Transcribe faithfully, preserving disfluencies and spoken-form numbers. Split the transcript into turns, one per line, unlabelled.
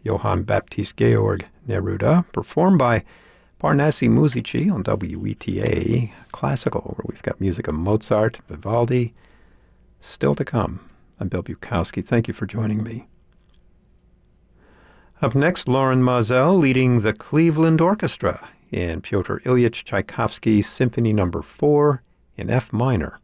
Johann Baptist Georg Neruda, performed by Parnassi Musici on W E T A Classical, where we've got music of Mozart, Vivaldi, still to come. I'm Bill Bukowski. Thank you for joining me. Up next, Loren Maazel leading the Cleveland Orchestra in Pyotr Ilyich Tchaikovsky's Symphony Number four in F minor.